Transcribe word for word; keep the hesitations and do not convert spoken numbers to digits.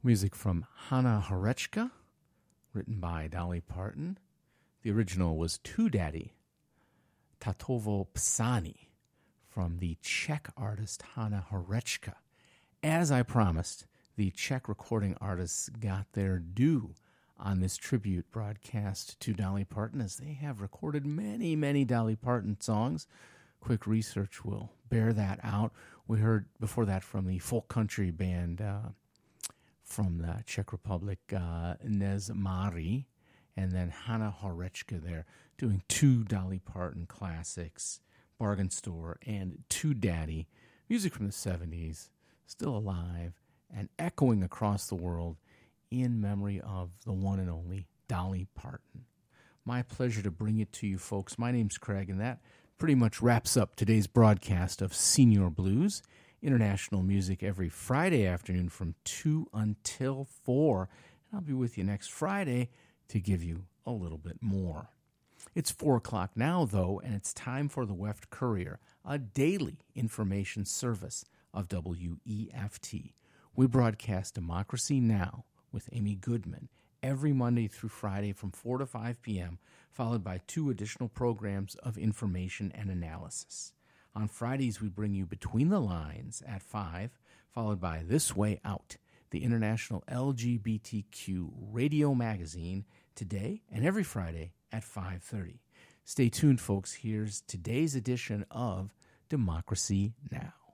Music from Hana Horečka, written by Dolly Parton. The original was To Daddy, Tatovo Psani, from the Czech artist Hana Horečka. As I promised, the Czech recording artists got their due on this tribute broadcast to Dolly Parton, as they have recorded many, many Dolly Parton songs. Quick research will bear that out. We heard before that from the folk country band uh, from the Czech Republic, uh, Nezmari, and then Hana Horečka there doing two Dolly Parton classics, Bargain Store and To Daddy, music from the seventies, still alive and echoing across the world in memory of the one and only Dolly Parton. My pleasure to bring it to you, folks. My name's Craig, and that pretty much wraps up today's broadcast of Senior Blues, international music every Friday afternoon from two until four. And I'll be with you next Friday to give you a little bit more. It's four o'clock now, though, and it's time for the Weft Courier, a daily information service of W E F T. We broadcast Democracy Now! With Amy Goodman every Monday through Friday from four to five p.m., followed by two additional programs of information and analysis. On Fridays, we bring you Between the Lines at five, followed by This Way Out, the international L G B T Q radio magazine, today and every Friday at five thirty. Stay tuned, folks. Here's today's edition of Democracy Now!